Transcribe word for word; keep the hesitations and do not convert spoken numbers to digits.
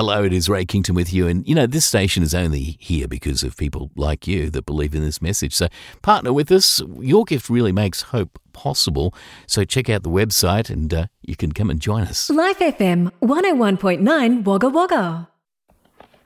Hello, it is Ray Kington with you. And, you know, this station is only here because of people like you that believe in this message. So partner with us. Your gift really makes hope possible. So check out the website and uh, you can come and join us. Life F M one oh one point nine Wagga Wagga.